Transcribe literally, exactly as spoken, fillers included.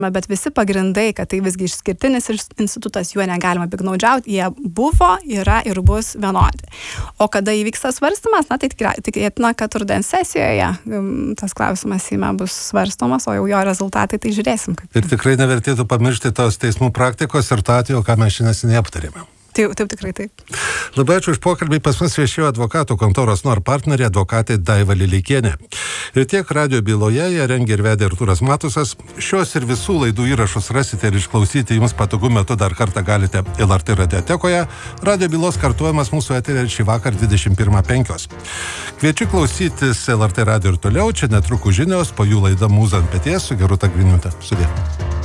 Bet visi pagrindai, kad tai visgi išskirtinis institutas, juo negalima piktnaudžiauti, jie buvo, yra ir bus vienodi. O kada įvyksta svarstymas, na tai tikėtina, kad rudens sesijoje tas klausimas Seime bus svarstomas, o jau jo rezultatai tai žiūrėsim. Kaip... Ir tikrai nevertėtų pamiršti tos teismų praktikos ir to atveju, ką mes šiandien neaptarėme. Taip, taip, tikrai taip. Labai ačiū už pokalbį. Pas mus viešėjo advokatų kontoros Nor partnerė advokatė Daiva Lileikienė. Ir tiek radijo byloje ją rengė ir vedė Artūras Matusas. Šios ir visų laidų įrašus rasite ir išklausyti jums patogiu metu dar kartą galite L R T radiotekoje. Radijo bylos kartuojamas mūsų eteryje šį vakar dvidešimt pirmą penkios. Kviečiu klausytis L R T radijo ir toliau. Čia netrukus žinios, po jų laida Mūza ant peties su Gerūta Griniūte. Sudie.